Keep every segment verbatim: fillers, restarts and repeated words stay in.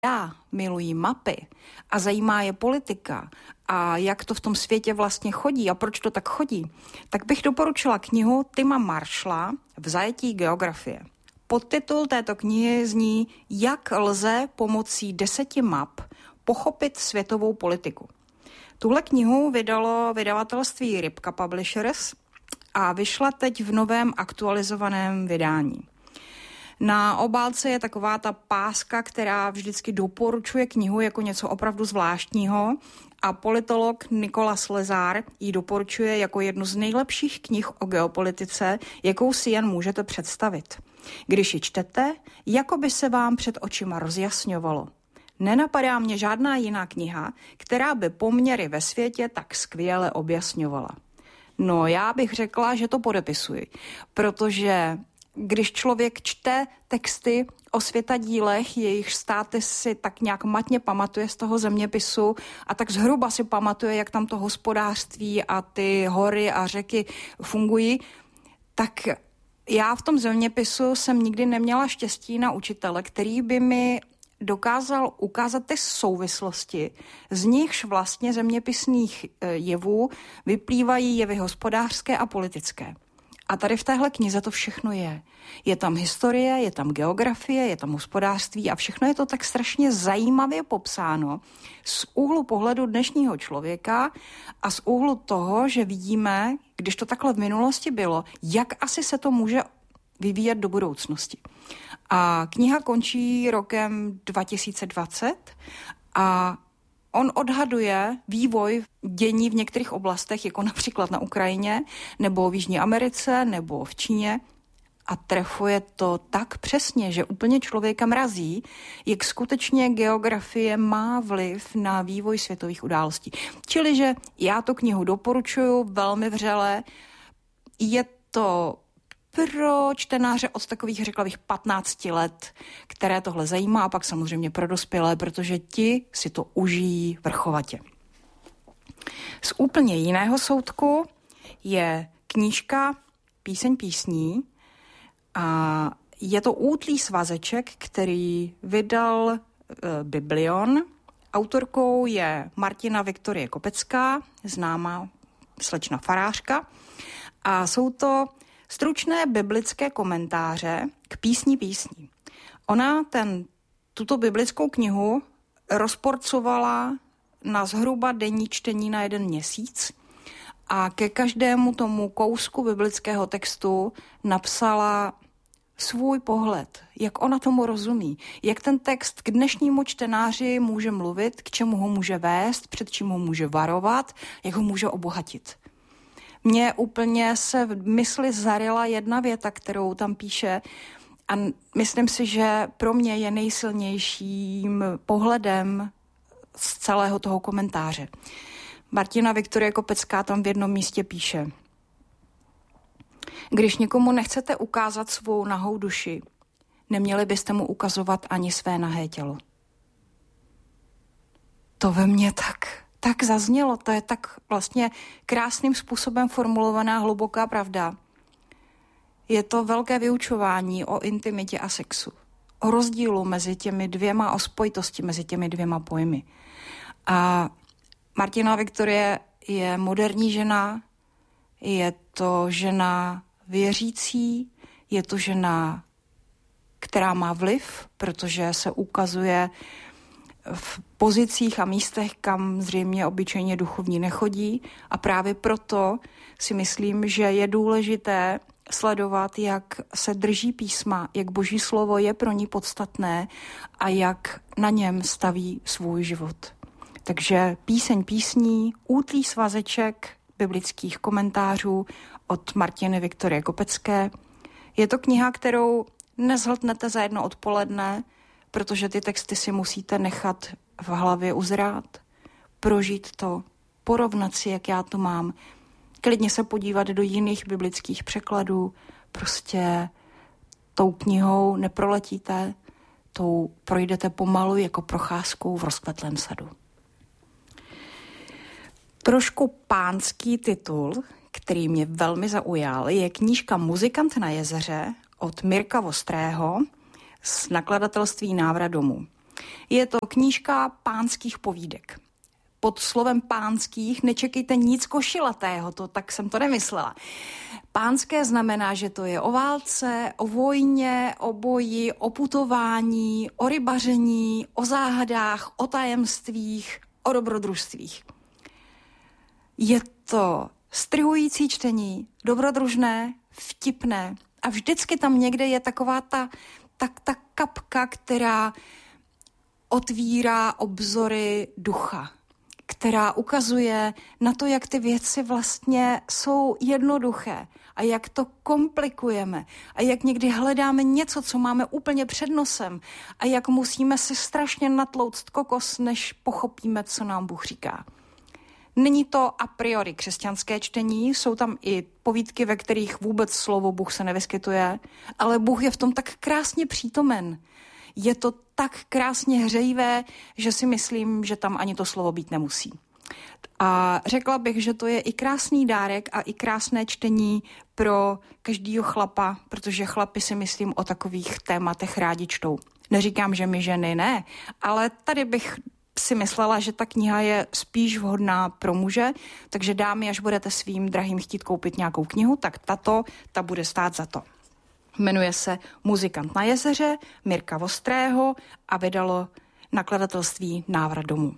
já milují mapy a zajímá je politika a jak to v tom světě vlastně chodí a proč to tak chodí, tak bych doporučila knihu Tima Marshalla V zajetí geografie. Podtitul této knihy zní Jak lze pomocí deseti map pochopit světovou politiku. Tuhle knihu vydalo vydavatelství Rybka Publishers a vyšla teď v novém aktualizovaném vydání. Na obálce je taková ta páska, která vždycky doporučuje knihu jako něco opravdu zvláštního a politolog Nicolas Lezard ji doporučuje jako jednu z nejlepších knih o geopolitice, jakou si jen můžete představit. Když ji čtete, jako by se vám před očima rozjasňovalo. Nenapadá mě žádná jiná kniha, která by poměry ve světě tak skvěle objasňovala. No, já bych řekla, že to podepisuji, protože když člověk čte texty o světadílech, jejich státy si tak nějak matně pamatuje z toho zeměpisu a tak zhruba si pamatuje, jak tam to hospodářství a ty hory a řeky fungují, tak já v tom zeměpisu jsem nikdy neměla štěstí na učitele, který by mi dokázal ukázat ty souvislosti, z nichž vlastně zeměpisných jevů vyplývají jevy hospodářské a politické. A tady v téhle knize to všechno je. Je tam historie, je tam geografie, je tam hospodářství a všechno je to tak strašně zajímavě popsáno z úhlu pohledu dnešního člověka a z úhlu toho, že vidíme, když to takhle v minulosti bylo, jak asi se to může vyvíjet do budoucnosti. A kniha končí rokem dva tisíce dvacet a on odhaduje vývoj dění v některých oblastech, jako například na Ukrajině, nebo v Jižní Americe, nebo v Číně. A trefuje to tak přesně, že úplně člověka mrazí, jak skutečně geografie má vliv na vývoj světových událostí. Čili, že já tu knihu doporučuji velmi vřele. Je to pro čtenáře od takových, řekla bych, patnácti let, které tohle zajímá, a pak samozřejmě pro dospělé, protože ti si to užijí vrchovatě. Z úplně jiného soudku je knížka Píseň písní a je to útlý svazeček, který vydal e, Biblion. Autorkou je Martina Viktorie Kopecká, známá slečna farářka, a jsou to stručné biblické komentáře k písni písní. Ona ten, tuto biblickou knihu rozporcovala na zhruba denní čtení na jeden měsíc a ke každému tomu kousku biblického textu napsala svůj pohled, jak ona tomu rozumí, jak ten text k dnešnímu čtenáři může mluvit, k čemu ho může vést, před čím ho může varovat, jak ho může obohatit. Mně úplně se v mysli zaryla jedna věta, kterou tam píše, a myslím si, že pro mě je nejsilnějším pohledem z celého toho komentáře. Martina Viktorie Kopecká tam v jednom místě píše: Když někomu nechcete ukázat svou nahou duši, neměli byste mu ukazovat ani své nahé tělo. To ve mně tak... tak zaznělo, to je tak vlastně krásným způsobem formulovaná hluboká pravda. Je to velké vyučování o intimitě a sexu, o rozdílu mezi těmi dvěma, o spojitosti mezi těmi dvěma pojmy. A Martina Viktorie je moderní žena, je to žena věřící, je to žena, která má vliv, protože se ukazuje v pozicích a místech, kam zřejmě obyčejně duchovní nechodí, a právě proto si myslím, že je důležité sledovat, jak se drží písma, jak Boží slovo je pro ní podstatné a jak na něm staví svůj život. Takže Píseň písní, útlý svazeček biblických komentářů od Martiny Viktorie Kopecké. Je to kniha, kterou nezhltnete za jedno odpoledne, protože ty texty si musíte nechat v hlavě uzrát, prožít to, porovnat si, jak já to mám, klidně se podívat do jiných biblických překladů, prostě tou knihou neproletíte, tou projdete pomalu jako procházkou v rozkvetlém sadu. Trošku pánský titul, který mě velmi zaujal, je knížka Muzikant na jezeře od Mirka Vostrého z nakladatelství Návrat domů. Je to knížka pánských povídek. Pod slovem pánských nečekejte nic košilatého, to tak jsem to nemyslela. Pánské znamená, že to je o válce, o vojně, o boji, o putování, o rybaření, o záhadách, o tajemstvích, o dobrodružstvích. Je to strhující čtení, dobrodružné, vtipné a vždycky tam někde je taková ta, ta, ta kapka, která otvírá obzory ducha, která ukazuje na to, jak ty věci vlastně jsou jednoduché a jak to komplikujeme a jak někdy hledáme něco, co máme úplně před nosem a jak musíme si strašně natlouct kokos, než pochopíme, co nám Bůh říká. Není to a priori křesťanské čtení, jsou tam i povídky, ve kterých vůbec slovo Bůh se nevyskytuje, ale Bůh je v tom tak krásně přítomen. Je to tak krásně hřejivé, že si myslím, že tam ani to slovo být nemusí. A řekla bych, že to je i krásný dárek a i krásné čtení pro každýho chlapa, protože chlapi si myslím o takových tématech rádi čtou. Neříkám, že my ženy ne, ale tady bych si myslela, že ta kniha je spíš vhodná pro muže, takže dámy, až budete svým drahým chtít koupit nějakou knihu, tak tato, ta bude stát za to. Jmenuje se Muzikant na jezeře Mirka Vostrého a vydalo nakladatelství Návrat domů.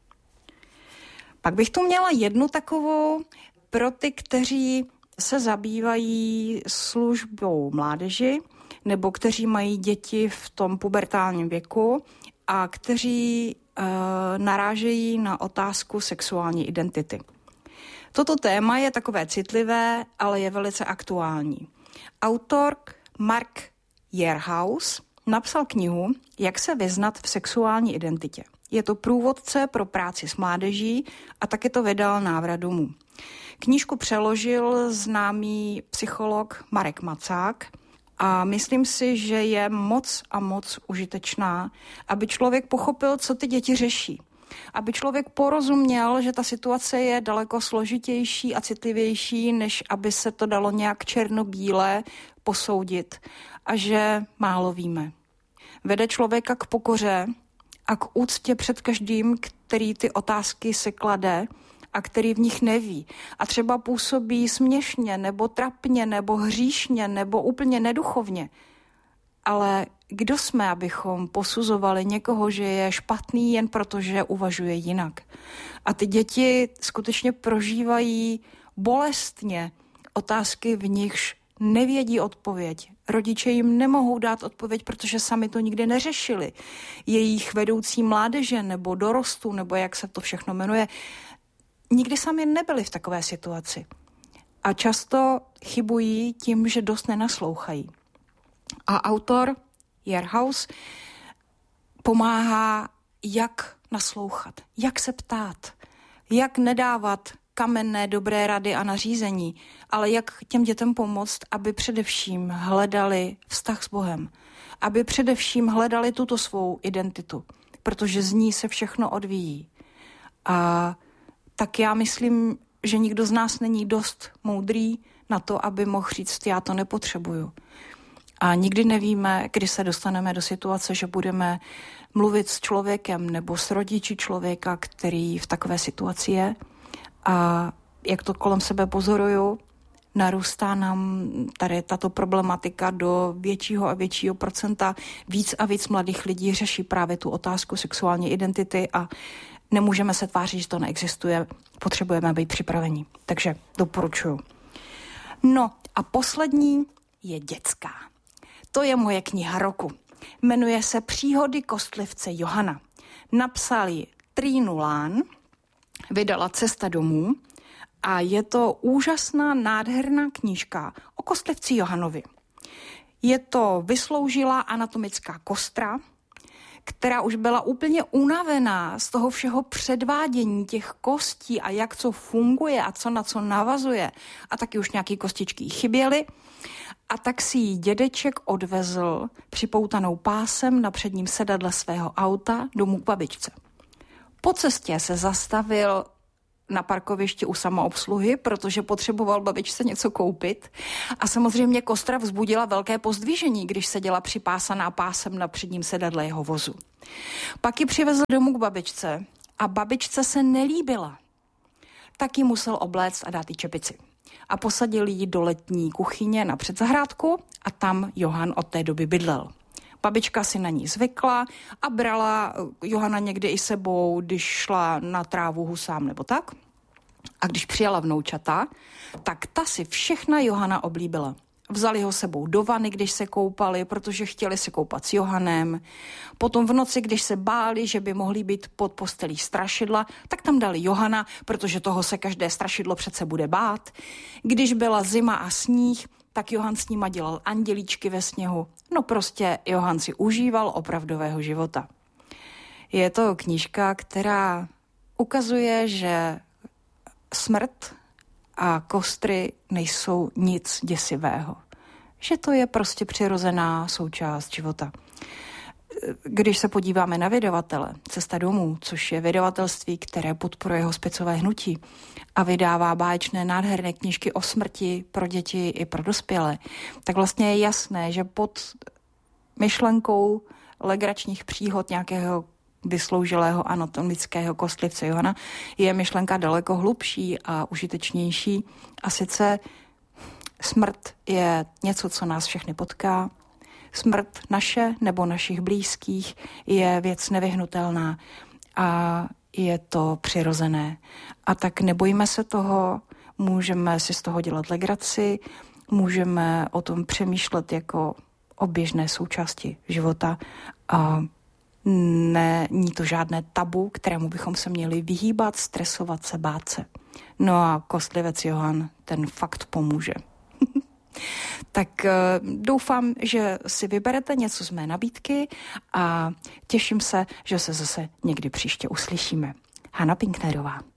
Pak bych tu měla jednu takovou pro ty, kteří se zabývají službou mládeži nebo kteří mají děti v tom pubertálním věku a kteří e, narážejí na otázku sexuální identity. Toto téma je takové citlivé, ale je velice aktuální. Autor Mark Yerhaus napsal knihu Jak se vyznat v sexuální identitě. Je to průvodce pro práci s mládeží a taky to vydal Návrat domů. Knížku přeložil známý psycholog Marek Macák a myslím si, že je moc a moc užitečná, aby člověk pochopil, co ty děti řeší. Aby člověk porozuměl, že ta situace je daleko složitější a citlivější, než aby se to dalo nějak černobíle posoudit a že málo víme. Vede člověka k pokoře a k úctě před každým, který ty otázky si klade a který v nich neví. A třeba působí směšně, nebo trapně, nebo hříšně, nebo úplně neduchovně. Ale kdo jsme, abychom posuzovali někoho, že je špatný jen proto, že uvažuje jinak? A ty děti skutečně prožívají bolestně otázky, v nichž nevědí odpověď. Rodiče jim nemohou dát odpověď, protože sami to nikdy neřešili. Jejich vedoucí mládeže nebo dorostu, nebo jak se to všechno jmenuje, nikdy sami nebyli v takové situaci. A často chybují tím, že dost nenaslouchají. A autor Yerhaus pomáhá, jak naslouchat, jak se ptát, jak nedávat kamenné dobré rady a nařízení, ale jak těm dětem pomoct, aby především hledali vztah s Bohem, aby především hledali tuto svou identitu, protože z ní se všechno odvíjí. A tak já myslím, že nikdo z nás není dost moudrý na to, aby mohl říct, já to nepotřebuju. A nikdy nevíme, kdy se dostaneme do situace, že budeme mluvit s člověkem nebo s rodiči člověka, který v takové situaci je. A jak to kolem sebe pozoruju, narůstá nám tady tato problematika do většího a většího procenta. Víc a víc mladých lidí řeší právě tu otázku sexuální identity a nemůžeme se tvářit, že to neexistuje. Potřebujeme být připraveni. Takže doporučuju. No a poslední je dětská. To je moje kniha roku. Jmenuje se Příhody kostlivce Johana. Napsal ji Trínu Lán, vydala Cesta domů a je to úžasná, nádherná knížka o kostlivci Johanovi. Je to vysloužilá anatomická kostra, která už byla úplně unavená z toho všeho předvádění těch kostí a jak co funguje a co na co navazuje. A taky už nějaký kostičky chyběly. A tak si ji dědeček odvezl připoutanou pásem na předním sedadle svého auta domů k babičce. Po cestě se zastavil na parkovišti u samoobsluhy, protože potřeboval babičce něco koupit. A samozřejmě kostra vzbudila velké pozdvižení, když seděla připásaná pásem na předním sedadle jeho vozu. Pak ji přivezl domů k babičce a babičce se nelíbila. Tak ji musel obléct a dát jí čepici. A posadil ji do letní kuchyně na předzahrádku a tam Johann od té doby bydlel. Babička si na ní zvykla a brala Johana někdy i sebou, když šla na trávu husám nebo tak. A když přijala vnoučata, tak ta si všechna Johana oblíbila. Vzali ho sebou do vany, když se koupali, protože chtěli se koupat s Johannem. Potom v noci, když se báli, že by mohli být pod postelí strašidla, tak tam dali Johana, protože toho se každé strašidlo přece bude bát. Když byla zima a sníh, tak Johann s nima dělal andělíčky ve sněhu. No prostě Johann si užíval opravdového života. Je to knížka, která ukazuje, že smrt a kostry nejsou nic děsivého. Že to je prostě přirozená součást života. Když se podíváme na vydavatele Cesta domů, což je vydavatelství, které podporuje hospicové hnutí a vydává báječné nádherné knížky o smrti pro děti i pro dospělé, tak vlastně je jasné, že pod myšlenkou legračních příhod nějakého vysloužilého anatomického kostlivce Johana je myšlenka daleko hlubší a užitečnější. A sice smrt je něco, co nás všechny potká. Smrt naše nebo našich blízkých je věc nevyhnutelná a je to přirozené. A tak nebojíme se toho, můžeme si z toho dělat legraci, můžeme o tom přemýšlet jako o běžné součásti života a není to žádné tabu, kterému bychom se měli vyhýbat, stresovat se, bát se. No a kostlivec Johann ten fakt pomůže. Tak doufám, že si vyberete něco z mé nabídky a těším se, že se zase někdy příště uslyšíme. Hana Pinknerová.